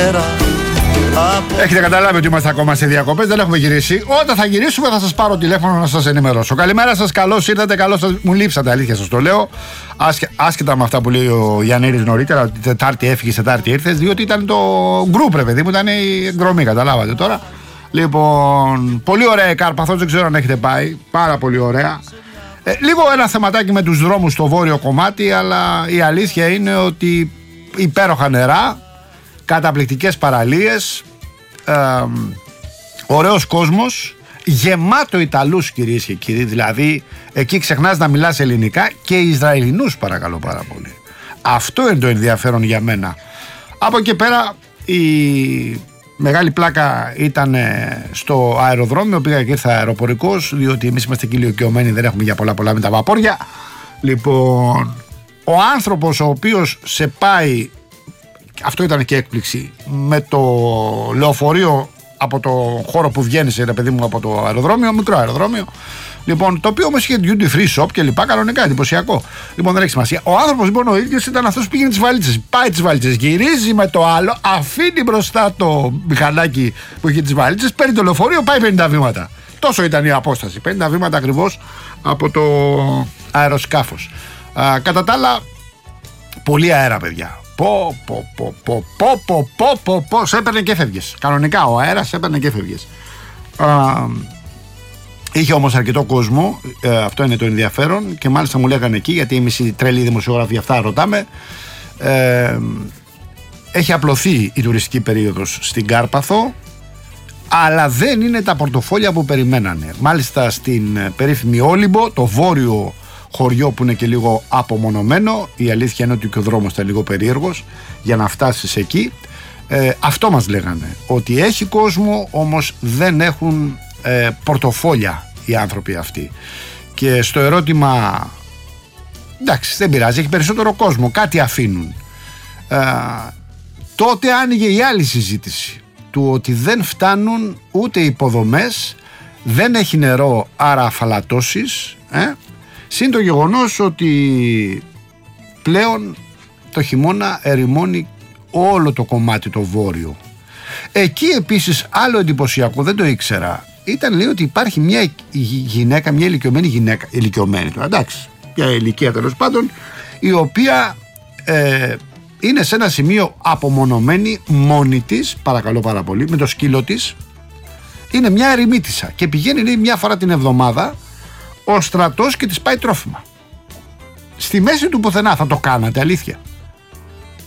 μέρα. Έχετε καταλάβει ότι είμαστε ακόμα σε διακοπές, δεν έχουμε γυρίσει. Όταν θα γυρίσουμε θα σας πάρω τηλέφωνο να σας ενημερώσω. Καλημέρα σας, καλώς ήρθατε, καλώς σας. Μου λείψατε, αλήθεια σας το λέω. Άσχετα με αυτά που λέει ο Γιαννήρης νωρίτερα, ότι Τετάρτη έφυγε, Τετάρτη ήρθες, διότι ήταν το γκρουπ, ρε παιδί μου, ήταν η εκδρομή, καταλάβατε τώρα. Λοιπόν, πολύ ωραία η Κάρπαθος, δεν ξέρω αν έχετε πάει. Πάρα πολύ ωραία. Λίγο ένα θεματάκι με τους δρόμους στο βόρειο κομμάτι, αλλά η αλήθεια είναι ότι υπέροχα νερά, καταπληκτικές παραλίες, ωραίος κόσμος, γεμάτο Ιταλούς κυρίες και κύριοι, δηλαδή εκεί ξεχνάς να μιλάς ελληνικά και Ισραηλινούς παρακαλώ πάρα πολύ. Αυτό είναι το ενδιαφέρον για μένα. Από εκεί πέρα η μεγάλη πλάκα ήταν στο αεροδρόμιο, πήγα και ήρθα αεροπορικός, διότι εμείς είμαστε και ηλικιωμένοι, δεν έχουμε για πολλά με τα βαπόρια. Λοιπόν, ο άνθρωπος ο οποίος σε πάει, αυτό ήταν και έκπληξη, με το λεωφορείο από το χώρο που βγαίνεις, ρε παιδί μου, από το αεροδρόμιο, μικρό αεροδρόμιο. Λοιπόν, το οποίο όμως είχε duty free shop και λοιπά, κανονικά, εντυπωσιακό. Λοιπόν, δεν έχει σημασία. Ο άνθρωπος λοιπόν ο ίδιος ήταν αυτός που πήγαινε τις βαλίτσες. Πάει τις βαλίτσες, γυρίζει με το άλλο, αφήνει μπροστά το μηχανάκι που είχε τις βαλίτσες, παίρνει το λεωφορείο, πάει 50 βήματα. Τόσο ήταν η απόσταση. 50 βήματα ακριβώς από το αεροσκάφος. Κατά τα άλλα, πολύ αέρα, παιδιά. Σε έπαιρνε και έφευγες. Κανονικά ο αέρας σε έπαιρνε και έφευγες. Είχε όμως αρκετό κόσμο, αυτό είναι το ενδιαφέρον, και μάλιστα μου λέγανε εκεί, γιατί εμείς οι τρελοί δημοσιογράφοι αυτά ρωτάμε, έχει απλωθεί η τουριστική περίοδος στην Κάρπαθο, αλλά δεν είναι τα πορτοφόλια που περιμένανε. Μάλιστα στην περίφημη Όλυμπο, το βόρειο χωριό που είναι και λίγο απομονωμένο, η αλήθεια είναι ότι και ο δρόμος ήταν λίγο περίεργος για να φτάσεις εκεί, αυτό μας λέγανε, ότι έχει κόσμο όμως δεν έχουν πορτοφόλια οι άνθρωποι αυτοί. Και στο ερώτημα, εντάξει δεν πειράζει, έχει περισσότερο κόσμο, κάτι αφήνουν, τότε άνοιγε η άλλη συζήτηση του ότι δεν φτάνουν ούτε υποδομές, δεν έχει νερό, άρα αφαλατώσεις, συν το γεγονός ότι πλέον το χειμώνα ερημώνει όλο το κομμάτι το βόρειο. Εκεί επίσης άλλο εντυπωσιακό, δεν το ήξερα, ήταν λέει ότι υπάρχει μια γυναίκα, μια ηλικιωμένη γυναίκα, ηλικιωμένη τώρα, εντάξει, μια ηλικία τέλος πάντων, η οποία είναι σε ένα σημείο απομονωμένη μόνη της, παρακαλώ πάρα πολύ, με το σκύλο της, είναι μια ερημίτισσα και πηγαίνει λέει μια φορά την εβδομάδα ο στρατός και της πάει τρόφιμα. Στη μέση του πουθενά, θα το κάνατε αλήθεια?